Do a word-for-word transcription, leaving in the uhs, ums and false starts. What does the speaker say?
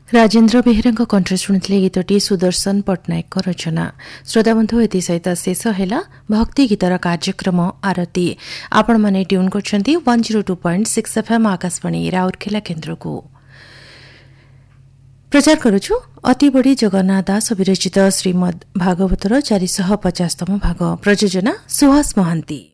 राजेन्द्र बेहेरा कंठ शुणुले गीतटी सुदर्शन पट्टनायक रचना। श्रोताबंधु एति सहित शेष है भक्ति गीतर कार्यक्रम आरती। आपण माने tune करछंती one zero two point six FM Akashvani Rourkela केन्द्र को प्रचार करुछु। अति बड़ी जगन्नाथ दास विरचित श्रीमद भागवतर चारिश पचासतम भाग। प्रयोजना सुहास महांती।